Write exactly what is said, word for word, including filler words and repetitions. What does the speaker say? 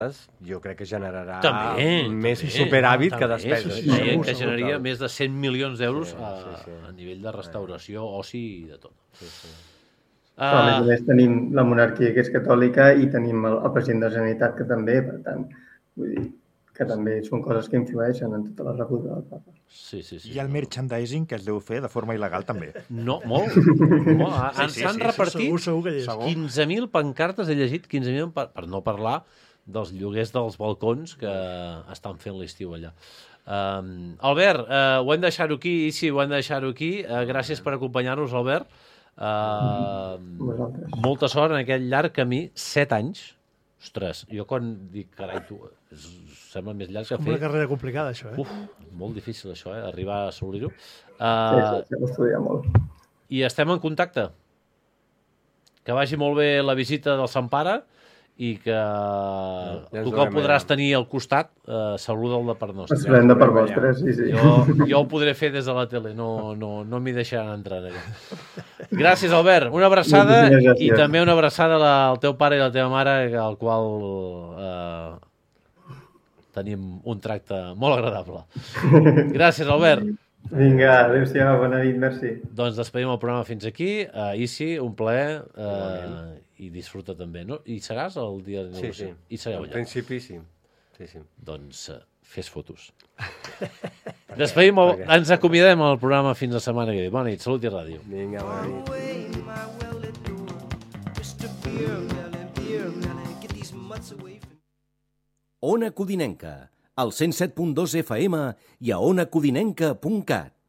jo crec que generarà també, més també, superàvit també, que despesa. Sí, Sí, sí, segur, que segur, generaria segur. més de cent milions d'euros Sí, a, sí, sí. a nivell de restauració, oci i de tot. Sí, sí. Però, a més a Uh, més, tenim la monarquia, que és catòlica, i tenim el, el president de la Generalitat, que també, per tant, vull dir que també són coses que influeixen en tota la rebuda del papa. sí, sí, sí. I el merchandising que es deu fer de forma il·legal, també. No, molt. molt. Sí, Ens sí, han sí, repartit Segur, segur que hi és. quinze mil pancartes, he llegit quinze mil, per, per no parlar dels lloguers dels balcons que estan fent l'estiu allà. Um, Albert, uh, ho hem de deixar-ho aquí, i sí, ho hem de deixar-ho aquí. Uh, gràcies per acompanyar-nos, Albert. Uh, Vosaltres. molta sort en aquest llarg camí, set anys. Ostres, jo quan dic, carai, tu, és, sembla més llarg que Com una fer... carrera complicada, això, eh? Uf, molt difícil això, eh? Arribar a assolir-ho. Sí, Uh, sí, s'ha d'estudiar molt. I estem en contacte. Que vagi molt bé la visita del Sant Pare i que ja ens tu que el veurem podràs allà. tenir al costat, eh, saluda'l de part nostra. Es prenda per vostres, sí, sí. Jo, jo ho podré fer des de la tele, no, no, no m'hi deixaran entrar allà. Gràcies, Albert. Una abraçada Moltíssimes gràcies. i també una abraçada a la, al teu pare i la teva mare, al qual eh, tenim un tracte molt agradable. Gràcies, Albert. Vinga, adéu-siau, bona nit, merci. Doncs despedim el programa fins aquí. Uh, Isi, un plaer uh, i disfruta també. No? I seràs el dia de Sí, negociació? sí. I sereu En allà. principi, sí. Sí, sí. Doncs uh, fes fotos. Despedim, el, ens acomiadem al programa fins la setmana que ve. Bona nit, salut i ràdio. Vinga, bona nit. Ona Codinenca, al cent set punt dos F M i a ona codinenca punt cat.